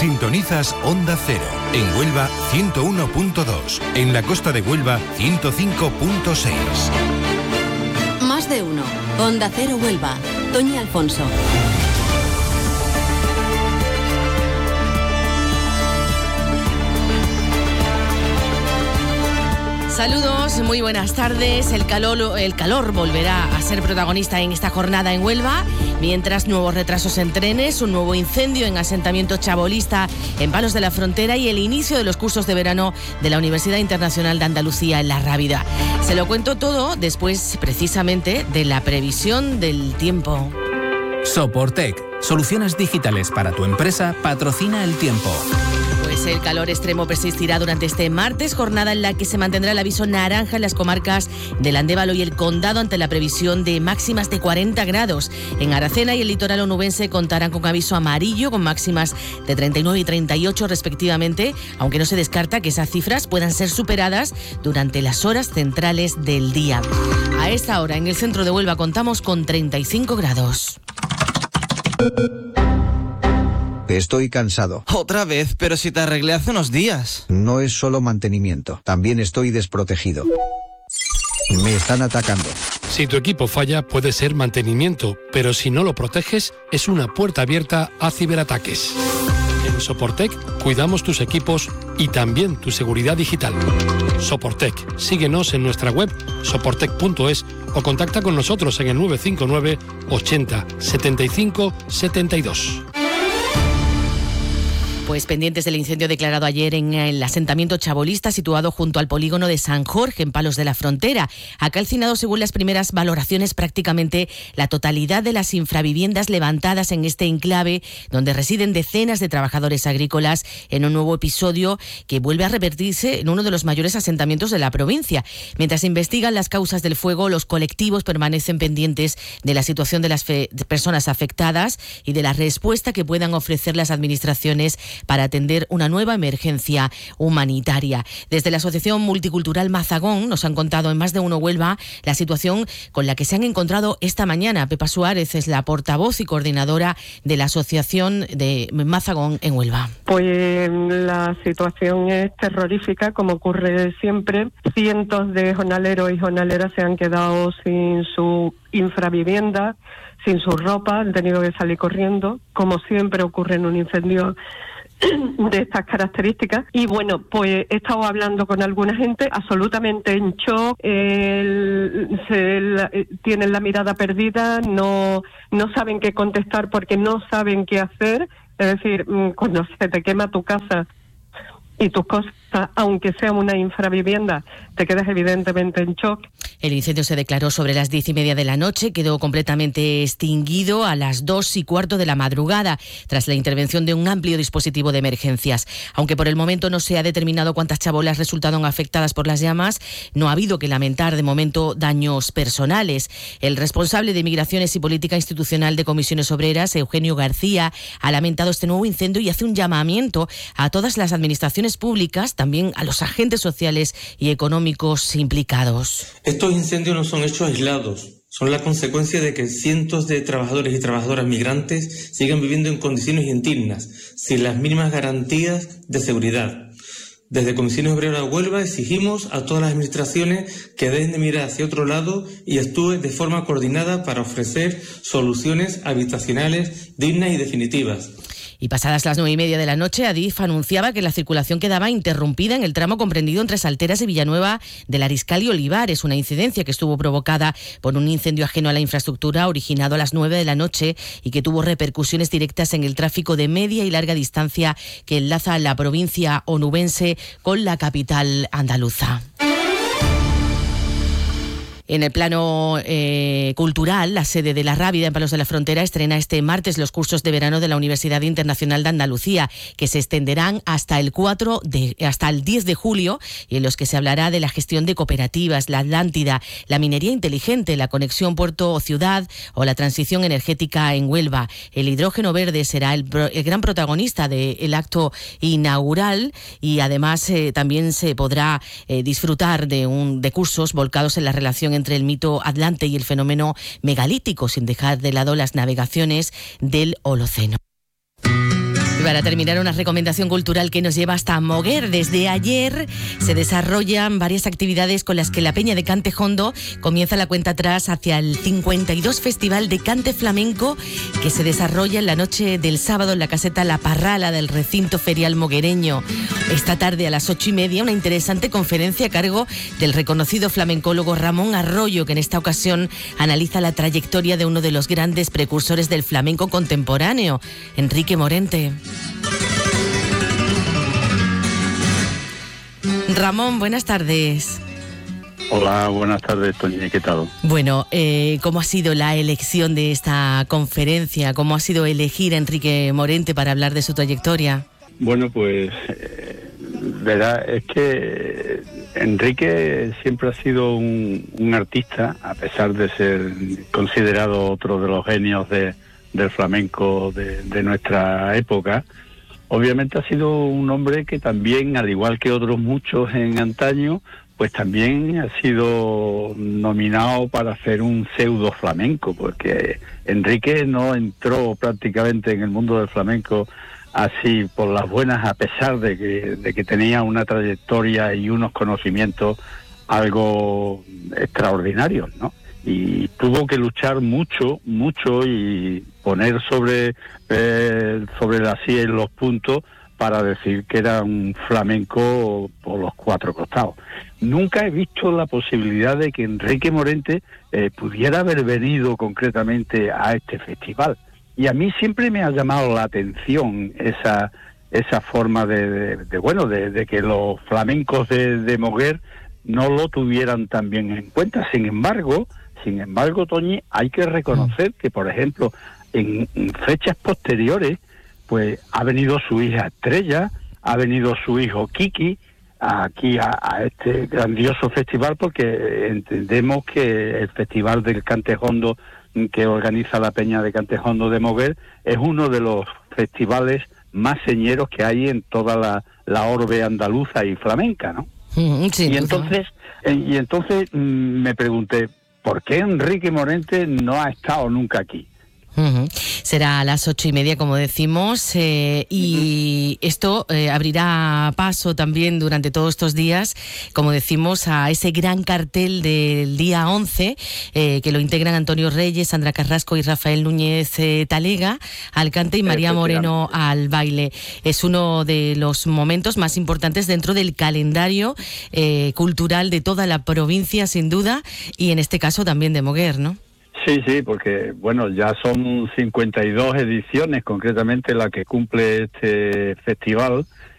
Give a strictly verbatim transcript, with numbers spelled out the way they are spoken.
Sintonizas Onda Cero. En Huelva, ciento uno punto dos. En la costa de Huelva, ciento cinco punto seis. Más de uno. Onda Cero Huelva. Toñi Alfonso. Saludos, muy buenas tardes. El calor, el calor volverá a ser protagonista en esta jornada en Huelva, mientras nuevos retrasos en trenes, un nuevo incendio en asentamiento chabolista en Palos de la Frontera y el inicio de los cursos de verano de la Universidad Internacional de Andalucía en La Rábida. Se lo cuento todo después, precisamente, de la previsión del tiempo. Soportec, soluciones digitales para tu empresa, patrocina el tiempo. Pues el calor extremo persistirá durante este martes, jornada en la que se mantendrá el aviso naranja en las comarcas del Andévalo y el Condado ante la previsión de máximas de cuarenta grados. En Aracena y el litoral onubense contarán con aviso amarillo con máximas de treinta y nueve y treinta y ocho respectivamente, aunque no se descarta que esas cifras puedan ser superadas durante las horas centrales del día. A esta hora en el centro de Huelva contamos con treinta y cinco grados. Estoy cansado. Otra vez, pero si te arreglé hace unos días. No es solo mantenimiento, también estoy desprotegido. Me están atacando. Si tu equipo falla, puede ser mantenimiento, pero si no lo proteges, es una puerta abierta a ciberataques. En Soportec cuidamos tus equipos y también tu seguridad digital. Soportec, síguenos en nuestra web soportec punto es o contacta con nosotros en el nueve cinco nueve ochenta setenta y cinco setenta y dos. Pues pendientes del incendio declarado ayer en el asentamiento chabolista situado junto al polígono de San Jorge, en Palos de la Frontera. Ha calcinado, según las primeras valoraciones, prácticamente la totalidad de las infraviviendas levantadas en este enclave, donde residen decenas de trabajadores agrícolas, en un nuevo episodio que vuelve a revertirse en uno de los mayores asentamientos de la provincia. Mientras se investigan las causas del fuego, los colectivos permanecen pendientes de la situación de las fe- de personas afectadas y de la respuesta que puedan ofrecer las administraciones para atender una nueva emergencia humanitaria. Desde la Asociación Multicultural Mazagón nos han contado en Más de Uno Huelva la situación con la que se han encontrado esta mañana. Pepa Suárez es la portavoz y coordinadora de la Asociación de Mazagón en Huelva. Pues la situación es terrorífica, como ocurre siempre. Cientos de jornaleros y jornaleras se han quedado sin su infravivienda, sin su ropa, han tenido que salir corriendo, como siempre ocurre en un incendio de estas características. Y bueno, pues he estado hablando con alguna gente absolutamente en shock, el, se, la, tienen la mirada perdida, no, no saben qué contestar porque no saben qué hacer. Es decir, cuando se te quema tu casa y tus cosas, aunque sea una infravivienda, te quedas evidentemente en shock. El incendio se declaró sobre las diez y media de la noche, quedó completamente extinguido a las dos y cuarto de la madrugada, tras la intervención de un amplio dispositivo de emergencias. Aunque por el momento no se ha determinado cuántas chabolas resultaron afectadas por las llamas, no ha habido que lamentar de momento daños personales. El responsable de Migraciones y Política Institucional de Comisiones Obreras, Eugenio García, ha lamentado este nuevo incendio y hace un llamamiento a todas las administraciones públicas, también a los agentes sociales y económicos implicados. Estos incendios no son hechos aislados, son la consecuencia de que cientos de trabajadores y trabajadoras migrantes sigan viviendo en condiciones indignas, sin las mínimas garantías de seguridad. Desde Comisiones Obreras de Huelva exigimos a todas las administraciones que dejen de mirar hacia otro lado y actúen de forma coordinada para ofrecer soluciones habitacionales dignas y definitivas. Y pasadas las nueve y media de la noche, Adif anunciaba que la circulación quedaba interrumpida en el tramo comprendido entre Salteras y Villanueva del Ariscal y Olivares, una incidencia que estuvo provocada por un incendio ajeno a la infraestructura originado a las nueve de la noche y que tuvo repercusiones directas en el tráfico de media y larga distancia que enlaza la provincia onubense con la capital andaluza. En el plano eh, cultural, la sede de La Rábida en Palos de la Frontera estrena este martes los cursos de verano de la Universidad Internacional de Andalucía, que se extenderán hasta el cuatro de, hasta el diez de julio, y en los que se hablará de la gestión de cooperativas, la Atlántida, la minería inteligente, la conexión puerto-ciudad o la transición energética en Huelva. El hidrógeno verde será el, el gran protagonista del acto inaugural y además eh, también se podrá eh, disfrutar de, un, de cursos volcados en la relación entre el mito atlante y el fenómeno megalítico, sin dejar de lado las navegaciones del Holoceno. Y para terminar, una recomendación cultural que nos lleva hasta Moguer. Desde ayer se desarrollan varias actividades con las que la Peña de Cante Jondo comienza la cuenta atrás hacia el cincuenta y dos Festival de Cante Flamenco, que se desarrolla en la noche del sábado en la caseta La Parrala del recinto ferial moguereño. Esta tarde a las ocho y media, una interesante conferencia a cargo del reconocido flamencólogo Ramón Arroyo, que en esta ocasión analiza la trayectoria de uno de los grandes precursores del flamenco contemporáneo, Enrique Morente. Ramón, buenas tardes. Hola, buenas tardes, Toñi, ¿qué tal? Bueno, eh, ¿cómo ha sido la elección de esta conferencia? ¿Cómo ha sido elegir a Enrique Morente para hablar de su trayectoria? Bueno, pues, eh, verdad, es que Enrique siempre ha sido un, un artista, a pesar de ser considerado otro de los genios de, del flamenco de, de nuestra época. Obviamente ha sido un hombre que también, al igual que otros muchos en antaño, pues también ha sido nominado para hacer un pseudo flamenco, porque Enrique no entró prácticamente en el mundo del flamenco así por las buenas, a pesar de que, de que tenía una trayectoria y unos conocimientos algo extraordinarios, ¿no? Y tuvo que luchar mucho, mucho y poner sobre, eh, sobre la silla en los puntos para decir que era un flamenco por los cuatro costados. Nunca he visto la posibilidad de que Enrique Morente eh, pudiera haber venido concretamente a este festival. Y a mí siempre me ha llamado la atención esa esa forma de, de, de bueno, de, de que los flamencos de, de Moguer no lo tuvieran también en cuenta. Sin embargo, sin embargo, Toñi, hay que reconocer que, por ejemplo, en, en fechas posteriores, pues ha venido su hija Estrella, ha venido su hijo Kiki aquí a, a este grandioso festival, porque entendemos que el Festival del Cante Jondo que organiza la Peña de Cante Jondo de Moguer es uno de los festivales más señeros que hay en toda la, la orbe andaluza y flamenca, ¿no? Sí, y entonces, y entonces me pregunté, ¿por qué Enrique Morente no ha estado nunca aquí? Uh-huh. Será a las ocho y media, como decimos, eh, y uh-huh. esto eh, abrirá paso también durante todos estos días, como decimos, a ese gran cartel del día once, eh, que lo integran Antonio Reyes, Sandra Carrasco y Rafael Núñez eh, Talega al cante y María Moreno al baile. Es uno de los momentos más importantes dentro del calendario eh, cultural de toda la provincia, sin duda, y en este caso también de Moguer, ¿no? Sí, sí, porque, bueno, ya son cincuenta y dos ediciones, concretamente la que cumple este festival,